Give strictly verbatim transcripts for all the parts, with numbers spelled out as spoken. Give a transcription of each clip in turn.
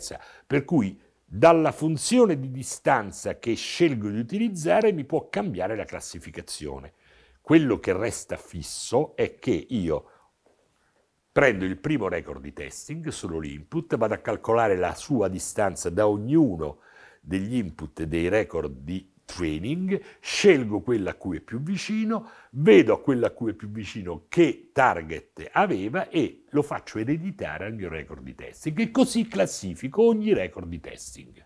diversa, per cui dalla funzione di distanza che scelgo di utilizzare mi può cambiare la classificazione. Quello che resta fisso è che io prendo il primo record di testing, solo l'input, vado a calcolare la sua distanza da ognuno degli input e dei record di training, scelgo quello a cui è più vicino, vedo a quello a cui è più vicino che target aveva e lo faccio ereditare al mio record di testing e così classifico ogni record di testing.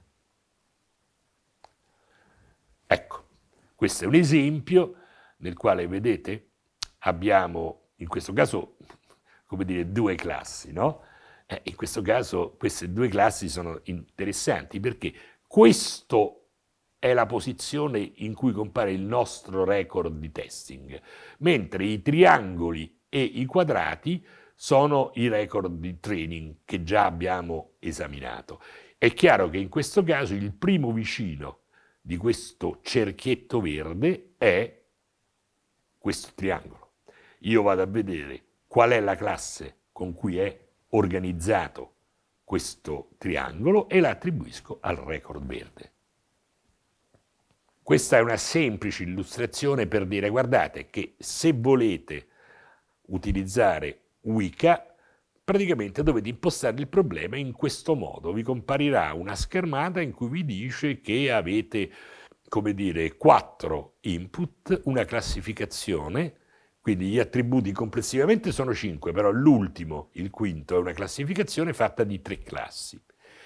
Ecco, questo è un esempio nel quale, vedete, abbiamo in questo caso, come dire, due classi, no? Eh, in questo caso queste due classi sono interessanti perché questo è la posizione in cui compare il nostro record di testing, mentre i triangoli e i quadrati sono i record di training che già abbiamo esaminato. È chiaro che in questo caso il primo vicino di questo cerchietto verde è questo triangolo. Io vado a vedere qual è la classe con cui è organizzato questo triangolo e la attribuisco al record verde. Questa è una semplice illustrazione per dire, guardate, che se volete utilizzare Weka, praticamente dovete impostare il problema in questo modo. Vi comparirà una schermata in cui vi dice che avete, come dire, quattro input, una classificazione, quindi gli attributi complessivamente sono cinque, però l'ultimo, il quinto, è una classificazione fatta di tre classi.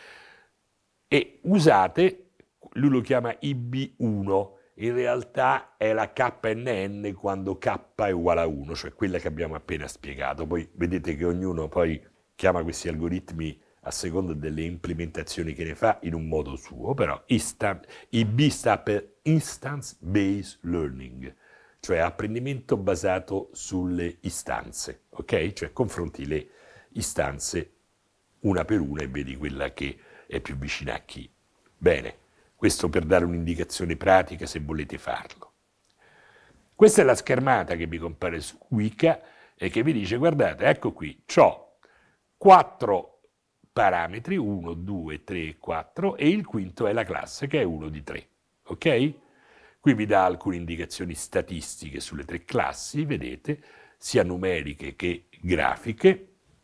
E usate, lui lo chiama I B uno, in realtà è la K N N quando K è uguale a uno, cioè quella che abbiamo appena spiegato. Poi vedete che ognuno poi chiama questi algoritmi a seconda delle implementazioni che ne fa in un modo suo, però I B sta per Instance Based Learning, cioè apprendimento basato sulle istanze, ok? Cioè confronti le istanze una per una e vedi quella che è più vicina a chi. Bene, questo per dare un'indicazione pratica se volete farlo. Questa è la schermata che vi compare su Weka e che vi dice, guardate, ecco qui, ho quattro parametri, uno, due, tre, quattro, e il quinto è la classe che è uno di tre, ok? Qui vi dà alcune indicazioni statistiche sulle tre classi, vedete, sia numeriche che grafiche.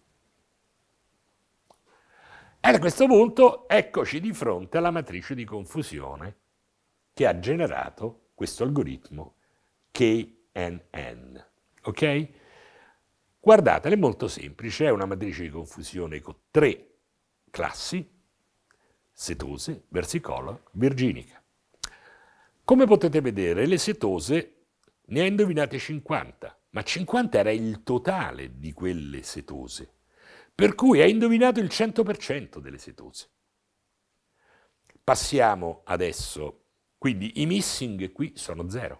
E a questo punto eccoci di fronte alla matrice di confusione che ha generato questo algoritmo K N N, ok? Guardatela, è molto semplice, è una matrice di confusione con tre classi, setose, versicolor, virginica. Come potete vedere, le setose ne ha indovinate cinquanta, ma cinquanta era il totale di quelle setose, per cui ha indovinato il cento per cento delle setose. Passiamo adesso, quindi i missing qui sono zero,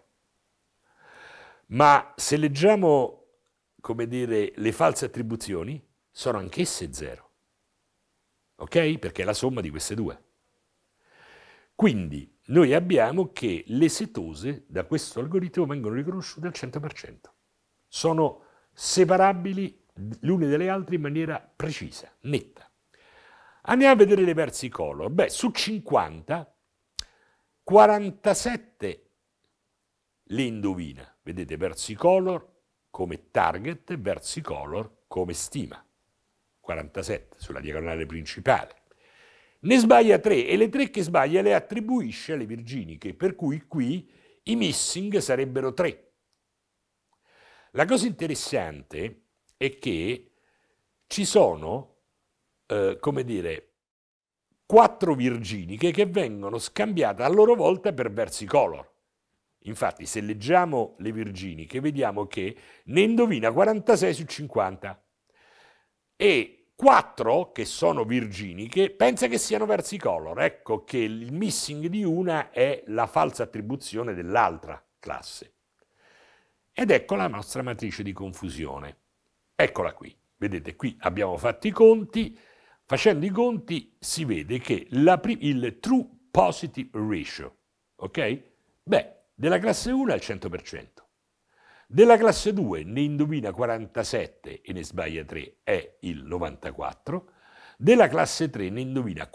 ma se leggiamo, come dire, le false attribuzioni, sono anch'esse zero, ok? Perché è la somma di queste due. Quindi noi abbiamo che le setose da questo algoritmo vengono riconosciute al cento per cento. Sono separabili le une dalle altre in maniera precisa, netta. Andiamo a vedere le versicolor. Beh, su cinquanta, quarantasette le indovina. Vedete, versicolor come target e versicolor come stima. quarantasette sulla diagonale principale. Ne sbaglia tre e le tre che sbaglia le attribuisce alle virginiche, per cui qui i missing sarebbero tre. La cosa interessante è che ci sono, eh, come dire, quattro virginiche che vengono scambiate a loro volta per versicolor. Infatti, se leggiamo le virginiche, vediamo che ne indovina quarantasei su cinquanta. E quattro, che sono virginiche, pensa che siano versicolor. Ecco che il missing di una è la falsa attribuzione dell'altra classe. Ed ecco la nostra matrice di confusione. Eccola qui. Vedete, qui abbiamo fatto i conti. Facendo i conti si vede che la il true positive ratio, ok? Beh, della classe uno è il cento per cento. Della classe due ne indovina quarantasette e ne sbaglia tre, è il novantaquattro. Della classe tre ne indovina